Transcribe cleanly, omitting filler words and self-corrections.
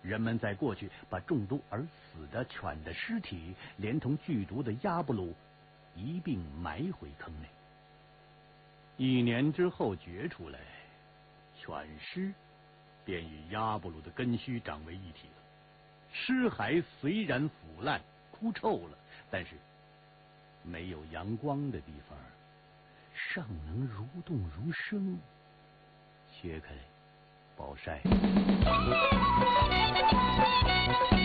人们在过去把中毒而死的犬的尸体连同剧毒的鸭布鲁一并埋回坑内。1年之后掘出来，犬尸便与鸭布鲁的根须长为一体了。尸骸虽然腐烂枯臭了，但是没有阳光的地方尚能如动如生，切开暴晒。